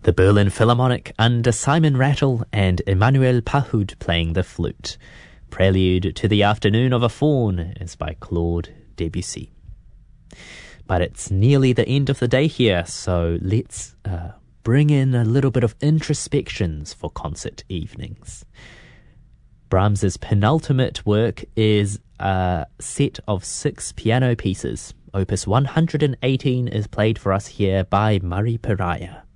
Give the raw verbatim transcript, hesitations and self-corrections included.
The Berlin Philharmonic under Simon Rattle and Emmanuel Pahud playing the flute. Prelude to the Afternoon of a Faun is by Claude Debussy. But it's nearly the end of the day here, so let's uh, bring in a little bit of introspections for concert evenings. Brahms's penultimate work is a set of six piano pieces. Opus one hundred eighteen is played for us here by Murray Pariah.